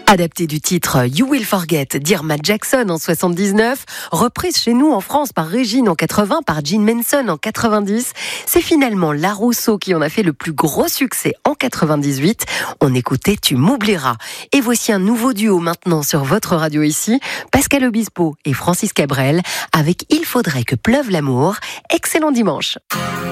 Adapté du titre You Will Forget d'Irma Jackson en 79, reprise chez nous en France par Régine en 80, par Gene Manson en 90, c'est finalement La Rousseau qui en a fait le plus gros succès en 98. On écoutait Tu m'oublieras. Et voici un nouveau duo maintenant sur votre radio ici, Pascal Obispo et Francis Cabrel avec Il faudrait que pleuve l'amour. Excellent dimanche.